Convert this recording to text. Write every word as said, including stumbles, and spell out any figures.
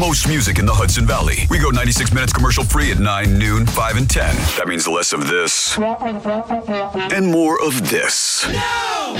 most music in the Hudson Valley. We go ninety-six minutes commercial free at nine, noon, five, and ten. That means less of this and more of this.